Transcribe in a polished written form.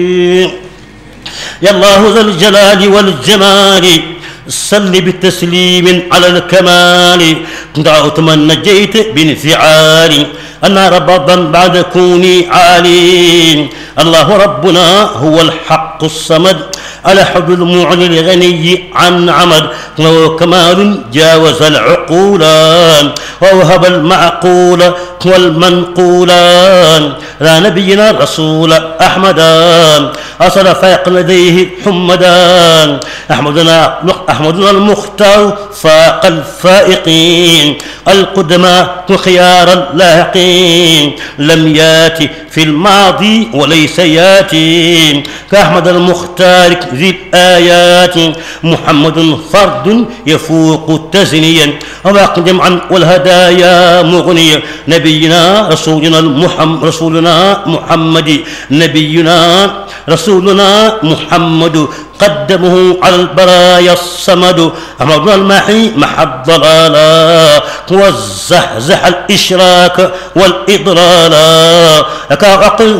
يا الله ذا الجلال والجمال صل بتسليم على الكمال دعوت من نجيت بانفعالي أنا ربضا بعد كوني عالي الله ربنا هو الحق الصمد الأحد المعلي الغني عن عمد وهو كمال جاوز العقولان ووهب المعقول والمنقولان لا نبينا رسول أحمدان أصل فاق لديه حمدان أحمدنا المختار فاق الفائقين القدماء وخيار اللاحقين لم ياتي في الماضي وليس ياتي كأحمد المختار ذي الآيات محمد فرد يفوق تزنيا وأقدم عن والهدايا مغنيا نبينا رسولنا محمد نبينا رسولنا محمد قدمه على البرايا الصمد أمرنا المحي مع الضلالا والزحزح الإشراك والإضلالا لك أقل